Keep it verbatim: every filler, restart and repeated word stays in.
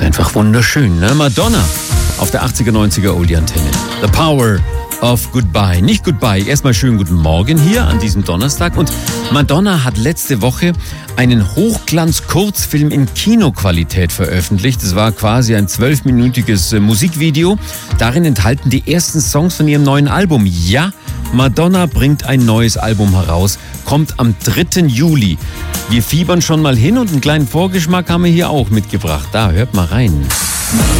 ist einfach wunderschön, ne? Madonna auf der achtziger, neunziger Oldie-Antenne. The Power of Goodbye. Nicht Goodbye, erstmal schönen guten Morgen hier an diesem Donnerstag. Und Madonna hat letzte Woche einen Hochglanz-Kurzfilm in Kinoqualität veröffentlicht. Das war quasi ein zwölfminütiges äh, Musikvideo. Darin enthalten die ersten Songs von ihrem neuen Album. Ja, Madonna bringt ein neues Album heraus, kommt am dritten Juli. Wir fiebern schon mal hin und einen kleinen Vorgeschmack haben wir hier auch mitgebracht. Da, hört mal rein.